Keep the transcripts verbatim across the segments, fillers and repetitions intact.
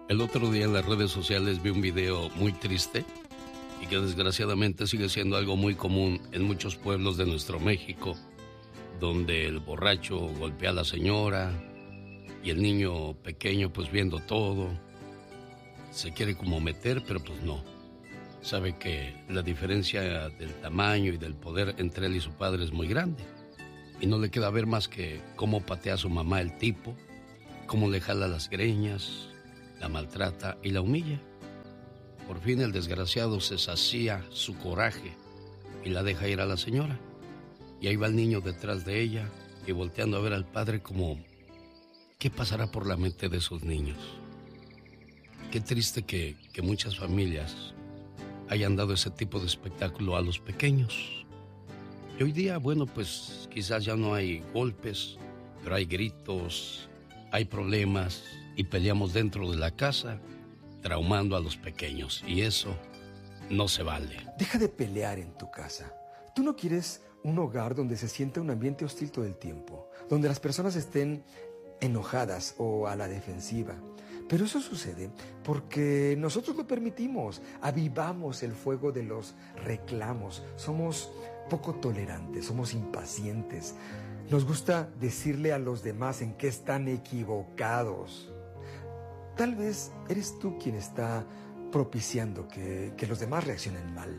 El otro día en las redes sociales vi un video muy triste y que desgraciadamente sigue siendo algo muy común en muchos pueblos de nuestro México, donde el borracho golpea a la señora y el niño pequeño, pues viendo todo, se quiere como meter, pero pues no. Sabe que la diferencia del tamaño y del poder entre él y su padre es muy grande. Y no le queda ver más que cómo patea a su mamá el tipo, cómo le jala las greñas, la maltrata y la humilla. Por fin el desgraciado se sacía su coraje y la deja ir a la señora. Y ahí va el niño detrás de ella y volteando a ver al padre como, ¿qué pasará por la mente de esos niños? Qué triste que, que muchas familias hayan dado ese tipo de espectáculo a los pequeños. Y hoy día, bueno, pues quizás ya no hay golpes, pero hay gritos, hay problemas y peleamos dentro de la casa, traumando a los pequeños. Y eso no se vale. Deja de pelear en tu casa. Tú no quieres un hogar donde se sienta un ambiente hostil todo el tiempo, donde las personas estén enojadas o a la defensiva. Pero eso sucede porque nosotros lo permitimos, avivamos el fuego de los reclamos, somos poco tolerantes, somos impacientes, nos gusta decirle a los demás en qué están equivocados. Tal vez eres tú quien está propiciando que, que los demás reaccionen mal.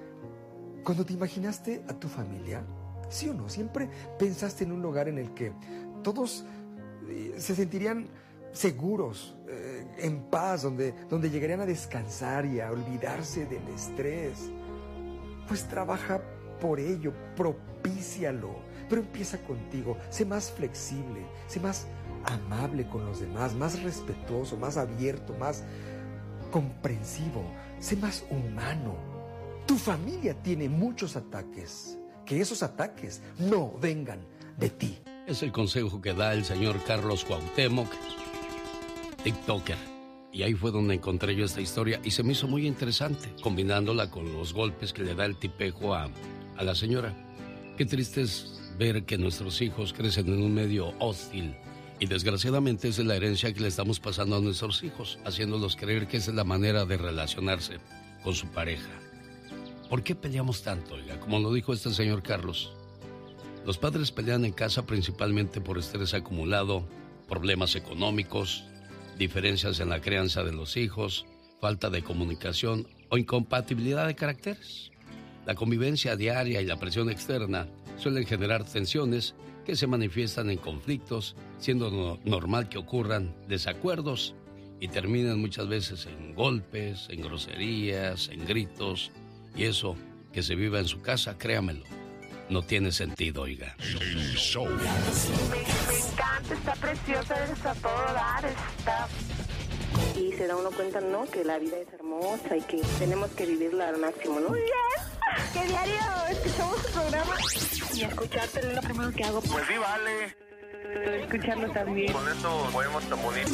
Cuando te imaginaste a tu familia, ¿sí o no? Siempre pensaste en un lugar en el que todos eh, se sentirían seguros, eh, en paz, donde, donde llegarían a descansar y a olvidarse del estrés. Pues trabaja por ello, propícialo, pero empieza contigo, sé más flexible, sé más amable con los demás, más respetuoso, más abierto, más comprensivo, sé más humano. Tu familia tiene muchos ataques, que esos ataques no vengan de ti. Es el consejo que da el señor Carlos Cuauhtémoc, TikToker. Y ahí fue donde encontré yo esta historia y se me hizo muy interesante, combinándola con los golpes que le da el tipejo a, a la señora. Qué triste es ver que nuestros hijos crecen en un medio hostil y desgraciadamente esa es la herencia que le estamos pasando a nuestros hijos, haciéndolos creer que esa es la manera de relacionarse con su pareja. ¿Por qué peleamos tanto, oiga? Como lo dijo este señor Carlos, los padres pelean en casa principalmente por estrés acumulado, problemas económicos, diferencias en la crianza de los hijos, falta de comunicación o incompatibilidad de caracteres. La convivencia diaria y la presión externa suelen generar tensiones que se manifiestan en conflictos, siendo no- normal que ocurran desacuerdos y terminan muchas veces en golpes, en groserías, en gritos. Y eso que se viva en su casa, créamelo, no tiene sentido, oiga. El show. Me, me encanta, está preciosa, está todo dar, está... Y se da uno cuenta, ¿no? Que la vida es hermosa y que tenemos que vivirla al máximo, ¿no? Muy bien, que diario escuchamos tu programa y escucharte es lo primero que hago. Pues sí, vale. Escucharlo también. Con eso podemos tan bonito.